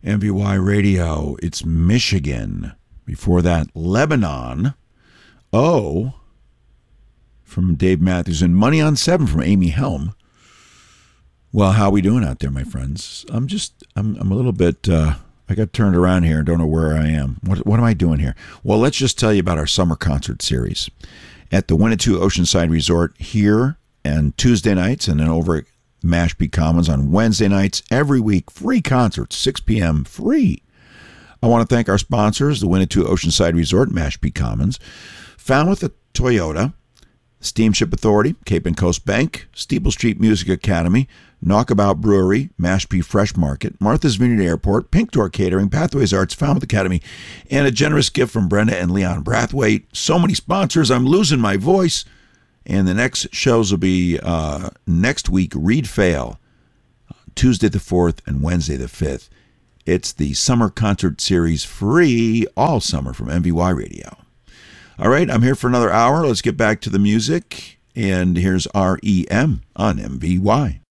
MVY Radio, it's Michigan. Before that, Lebanon. Oh, from Dave Matthews. And Money on 7 from Amy Helm. Well, how are we doing out there, my friends? I'm a little bit, I got turned around here and don't know where I am. What am I doing here? Well, let's just tell you about our summer concert series at the Winnetou Oceanside Resort here and Tuesday nights, and then over at Mashpee Commons on Wednesday nights. Every week, free concerts, 6 p.m., free. I want to thank our sponsors, the Winnetou Oceanside Resort, Mashpee Commons, Falmouth Toyota, Steamship Authority, Cape and Coast Bank, Steeple Street Music Academy, Knockabout Brewery, Mashpee Fresh Market, Martha's Vineyard Airport, Pink Door Catering, Pathways Arts, Falmouth Academy, and a generous gift from Brenda and Leon Brathwaite. So many sponsors, I'm losing my voice. And the next shows will be next week, Reed Fail, Tuesday the 4th and Wednesday the 5th. It's the Summer Concert Series, free all summer from MVY Radio. All right, I'm here for another hour. Let's get back to the music. And here's REM on MVY.